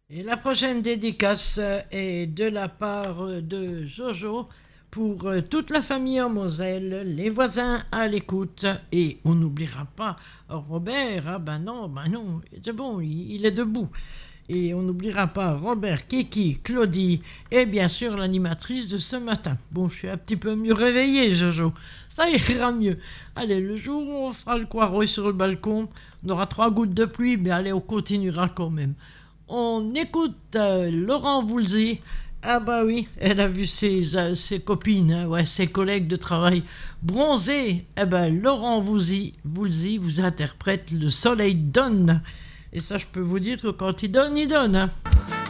Et la prochaine dédicace est de la part de Jojo pour toute la famille en Moselle, les voisins à l'écoute. Et on n'oubliera pas Robert, ah ben non, c'est bon, il est debout. Et on n'oubliera pas Robert, Kiki, Claudie et bien sûr l'animatrice de ce matin. Bon, je suis un petit peu mieux réveillé, Jojo. Ça ira mieux. Allez, le jour où on fera le Quaroy sur le balcon, on aura 3 gouttes de pluie, mais allez, on continuera quand même. On écoute Laurent Voulzy. Ah bah oui, elle a vu ses copines, hein, ouais, ses collègues de travail bronzés. Eh ben, Laurent Voulzy vous interprète Le soleil donne. Et ça, je peux vous dire que quand il donne, hein.